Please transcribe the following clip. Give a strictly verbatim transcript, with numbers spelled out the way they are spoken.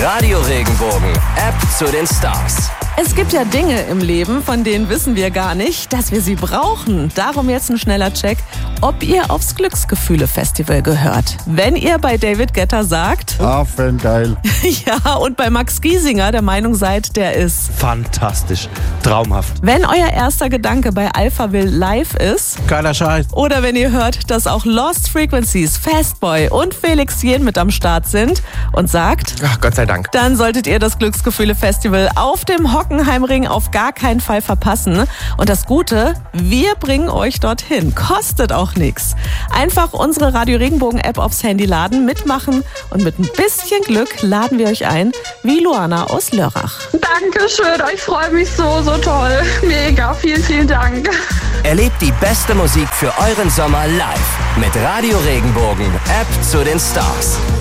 Radio Regenbogen, App zu den Stars. Es gibt ja Dinge im Leben, von denen wissen wir gar nicht, dass wir sie brauchen. Darum jetzt ein schneller Check, ob ihr aufs Glücksgefühle-Festival gehört. Wenn ihr bei David Guetta sagt... Ah, Fan, geil. Ja, und bei Max Giesinger der Meinung seid, der ist... Fantastisch. Traumhaft. Wenn euer erster Gedanke bei Alphaville live ist... Geiler Scheiß. Oder wenn ihr hört, dass auch Lost Frequencies, Fastboy und Felix Jähn mit am Start sind und sagt... Ach, Gott sei Dank. Dann solltet ihr das Glücksgefühle-Festival auf dem Hockenheimring auf gar keinen Fall verpassen. Und das Gute, wir bringen euch dorthin. Kostet auch nichts. Einfach unsere Radio Regenbogen-App aufs Handy laden, mitmachen und mit ein bisschen Glück laden wir euch ein, wie Luana aus Lörrach. Dankeschön, ich freue mich so, so toll. Mega, vielen, vielen Dank. Erlebt die beste Musik für euren Sommer live mit Radio Regenbogen, App zu den Stars.